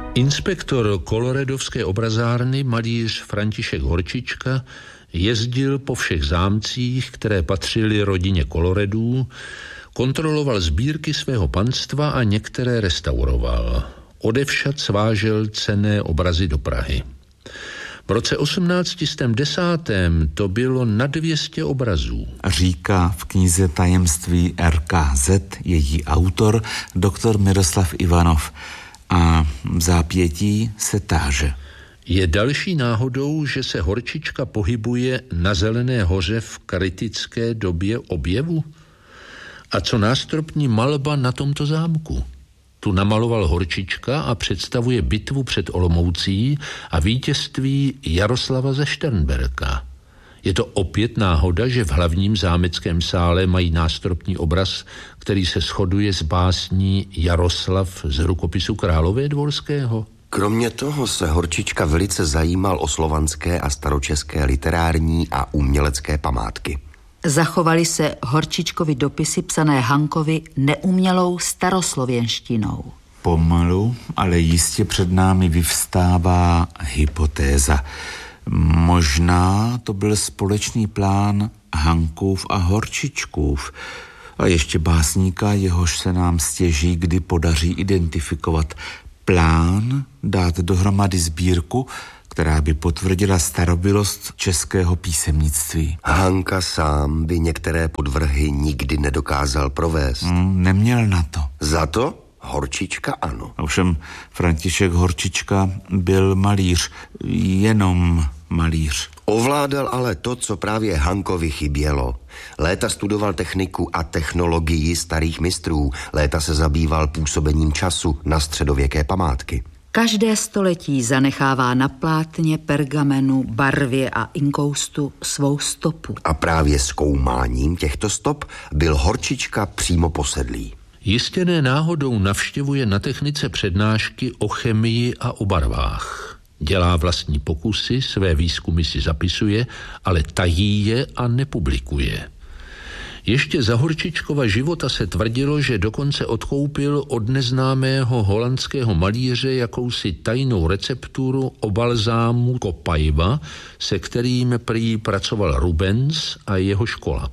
Inspektor koloredovské obrazárny malíř František Horčička jezdil po všech zámcích, které patřily rodině Koloredů, kontroloval sbírky svého panstva a některé restauroval. Odevšad svážel cenné obrazy do Prahy. V roce 1810. to bylo na 200 obrazů. Říká v knize Tajemství RKZ její autor doktor Miroslav Ivanov a v zápětí se táže. Je další náhodou, že se Horčička pohybuje na Zelené hoře v kritické době objevu? A co nástropní malba na tomto zámku? Tu namaloval Horčička a představuje bitvu před Olomoucí a vítězství Jaroslava ze Šternberka. Je to opět náhoda, že v hlavním zámeckém sále mají nástropní obraz, který se shoduje s básní Jaroslav z rukopisu Králové Dvorského? Kromě toho se Horčička velice zajímal o slovanské a staročeské literární a umělecké památky. Zachovaly se Horčičkovy dopisy psané Hankovi neumělou staroslověnštinou. Pomalu, ale jistě před námi vyvstává hypotéza. Možná to byl společný plán Hankův a Horčičkův a ještě básníka, jehož se nám stěží kdy podaří identifikovat. Plán dát dohromady sbírku, která by potvrdila starobylost českého písemnictví. Hanka sám by některé podvrhy nikdy nedokázal provést. Neměl na to. Za to Horčička ano. Ovšem František Horčička byl malíř, jenom malíř. Ovládal ale to, co právě Hankovi chybělo. Léta studoval techniku a technologii starých mistrů. Léta se zabýval působením času na středověké památky. Každé století zanechává na plátně, pergamenu, barvě a inkoustu svou stopu. A právě zkoumáním těchto stop byl Horčička přímo posedlý. Jistě ne náhodou navštěvuje na technice přednášky o chemii a o barvách. Dělá vlastní pokusy, své výzkumy si zapisuje, ale tají je a nepublikuje. Ještě za Horčičkova života se tvrdilo, že dokonce odkoupil od neznámého holandského malíře jakousi tajnou recepturu o balzámu Kopajva, se kterým prý pracoval Rubens a jeho škola.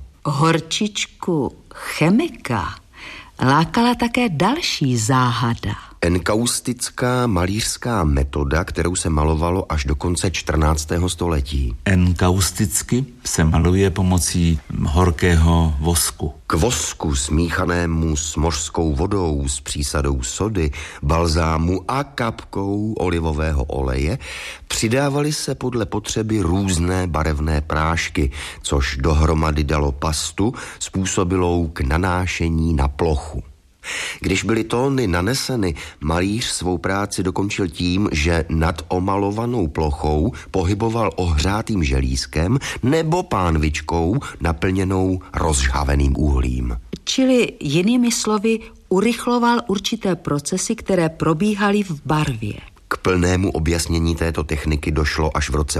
Horčičku chemika lákala také další záhada. Enkaustická malířská metoda, kterou se malovalo až do konce 14. století. Enkausticky se maluje pomocí horkého vosku. K vosku smíchanému s mořskou vodou, s přísadou sody, balzámu a kapkou olivového oleje přidávaly se podle potřeby různé barevné prášky, což dohromady dalo pastu způsobilou k nanášení na plochu. Když byly tóny naneseny, malíř svou práci dokončil tím, že nad omalovanou plochou pohyboval ohřátým želízkem nebo pánvičkou naplněnou rozžhaveným uhlím. Čili jinými slovy urychloval určité procesy, které probíhaly v barvě. K plnému objasnění této techniky došlo až v roce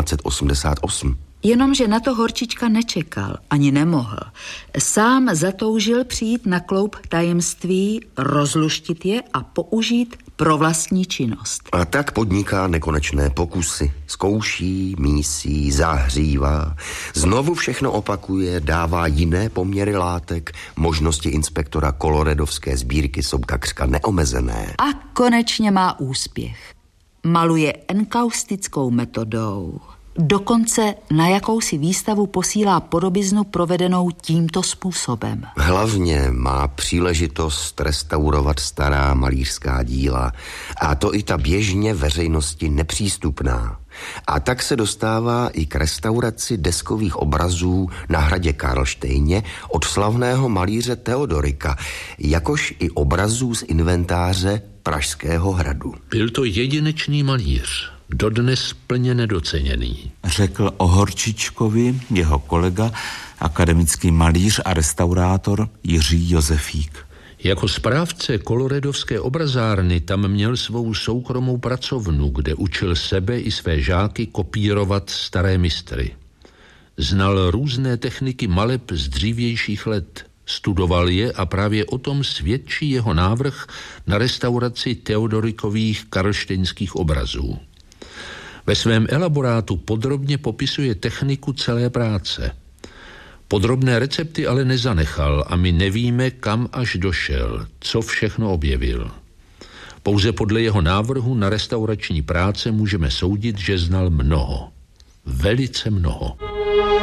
1888. Jenomže na to Horčička nečekal, ani nemohl. Sám zatoužil přijít na kloub tajemství, rozluštit je a použít pro vlastní činnost. A tak podniká nekonečné pokusy. Zkouší, mísí, zahřívá. Znovu všechno opakuje, dává jiné poměry látek. Možnosti inspektora koloredovské sbírky jsou takřka neomezené. A konečně má úspěch. Maluje enkaustickou metodou. Dokonce na jakousi výstavu posílá podobiznu provedenou tímto způsobem. Hlavně má příležitost restaurovat stará malířská díla, a to i ta běžně veřejnosti nepřístupná. A tak se dostává i k restauraci deskových obrazů na hradě Karlštejně od slavného malíře Teodorika, jakož i obrazů z inventáře Pražského hradu. Byl to jedinečný malíř, dodnes plně nedoceněný. Řekl o Horčičkovi jeho kolega, akademický malíř a restaurátor Jiří Josefík. Jako správce koloredovské obrazárny tam měl svou soukromou pracovnu, kde učil sebe i své žáky kopírovat staré mistry. Znal různé techniky maleb z dřívějších let. Studoval je a právě o tom svědčí jeho návrh na restauraci Teodorikových karlštejnských obrazů. Ve svém elaborátu podrobně popisuje techniku celé práce. Podrobné recepty ale nezanechal a my nevíme, kam až došel, co všechno objevil. Pouze podle jeho návrhu na restaurační práce můžeme soudit, že znal mnoho. Velice mnoho.